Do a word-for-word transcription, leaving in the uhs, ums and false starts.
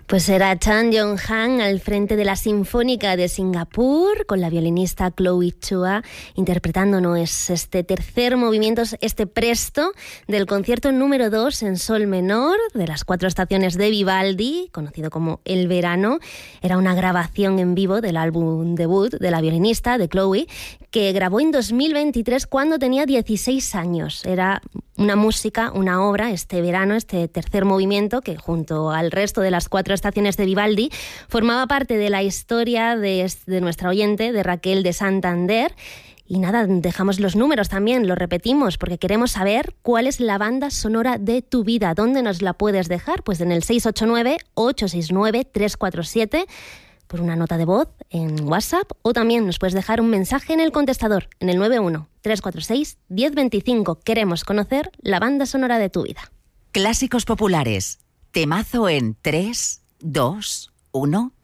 Pues era Chan Yong-han al frente de la Sinfónica de Singapur, con la violinista Chloe Chua interpretándonos este tercer movimiento, este presto del concierto número dos en sol menor de las cuatro estaciones de Vivaldi, conocido como El Verano. Era una grabación en vivo del álbum debut de la violinista, de Chloe, que grabó en dos mil veintitrés cuando tenía dieciséis años. Era una música, una obra, este verano, este tercer movimiento, que junto al resto de las cuatro estaciones de Vivaldi formaba parte de la historia de, de nuestra oyente, de Raquel de Santander. Y nada, dejamos los números también, lo repetimos, porque queremos saber cuál es la banda sonora de tu vida. ¿Dónde nos la puedes dejar? Pues en el seis ocho nueve, ocho seis nueve, tres cuatro siete, por una nota de voz en WhatsApp, o también nos puedes dejar un mensaje en el contestador, en el nueve uno, tres cuatro seis, uno cero dos cinco. Queremos conocer la banda sonora de tu vida. Clásicos populares. Temazo en tres, dos, uno.